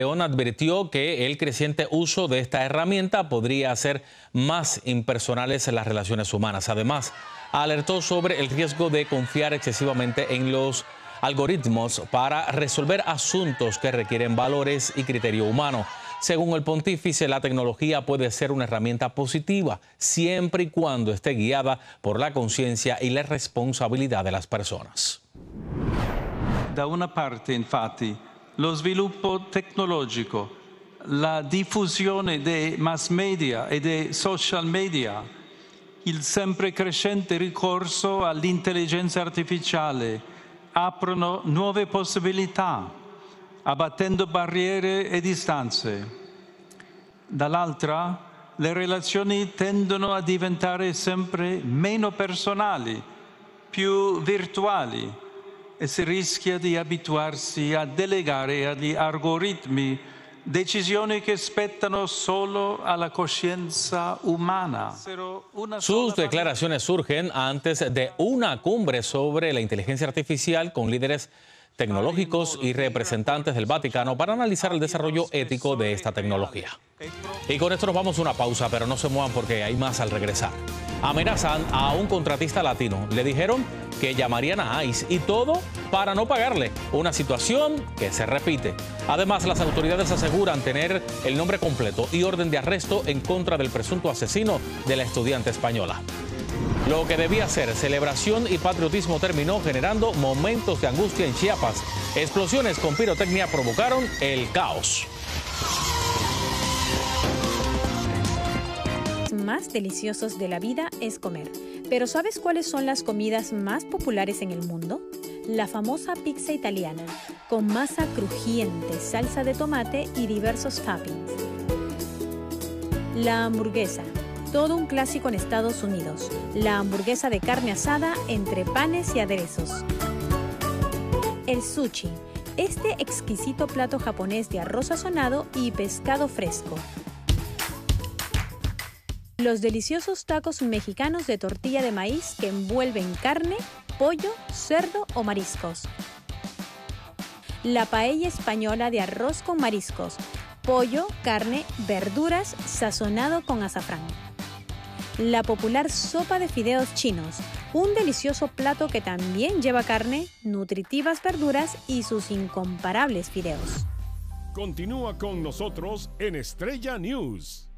León advirtió que el creciente uso de esta herramienta podría hacer más impersonales las relaciones humanas. Además, alertó sobre el riesgo de confiar excesivamente en los algoritmos para resolver asuntos que requieren valores y criterio humano. Según el pontífice, la tecnología puede ser una herramienta positiva siempre y cuando esté guiada por la conciencia y la responsabilidad de las personas. Da una parte, infatti, lo sviluppo tecnologico, la diffusione dei mass media e dei social media, il sempre crescente ricorso all'intelligenza artificiale aprono nuove possibilità, abbattendo barriere e distanze. Dall'altra, le relazioni tendono a diventare sempre meno personali, più virtuali, e si rischia di abituarsi a delegare agli algoritmi decisioni que spettano solo a la conciencia humana. Sus declaraciones surgen antes de una cumbre sobre la inteligencia artificial con líderes tecnológicos y representantes del Vaticano para analizar el desarrollo ético de esta tecnología. Y con esto nos vamos a una pausa, pero no se muevan porque hay más al regresar. Amenazan a un contratista latino. Le dijeron que llamarían a ICE y todo para no pagarle. Una situación que se repite. Además, las autoridades aseguran tener el nombre completo y orden de arresto en contra del presunto asesino de la estudiante española. Lo que debía ser celebración y patriotismo terminó generando momentos de angustia en Chiapas. Explosiones con pirotecnia provocaron el caos. Más deliciosos de la vida es comer. Pero ¿sabes cuáles son las comidas más populares en el mundo? La famosa pizza italiana, con masa crujiente, salsa de tomate y diversos toppings. La hamburguesa, todo un clásico en Estados Unidos. La hamburguesa de carne asada entre panes y aderezos. El sushi, este exquisito plato japonés de arroz sazonado y pescado fresco. Los deliciosos tacos mexicanos de tortilla de maíz que envuelven carne, pollo, cerdo o mariscos. La paella española de arroz con mariscos, pollo, carne, verduras, sazonado con azafrán. La popular sopa de fideos chinos, un delicioso plato que también lleva carne, nutritivas verduras y sus incomparables fideos. Continúa con nosotros en Estrella News.